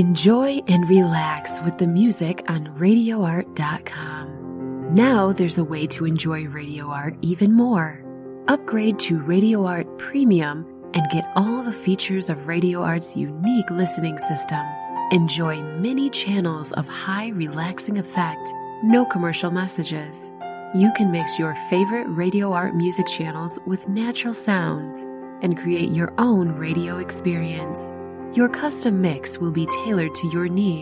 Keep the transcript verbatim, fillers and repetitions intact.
Enjoy and relax with the music on radio art dot com. Now there's a way to enjoy Radio Art even more. Upgrade to Radio Art Premium and get all the features of Radio Art's unique listening system. Enjoy many channels of high relaxing effect, no commercial messages. You can mix your favorite Radio Art music channels with natural sounds and create your own radio experience. Your custom mix will be tailored to your needs.